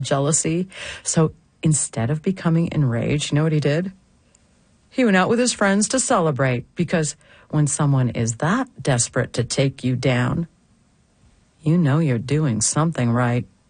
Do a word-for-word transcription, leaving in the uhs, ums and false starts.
jealousy. So instead of becoming enraged, you know what he did? He went out with his friends to celebrate, because when someone is that desperate to take you down, you know you're doing something right.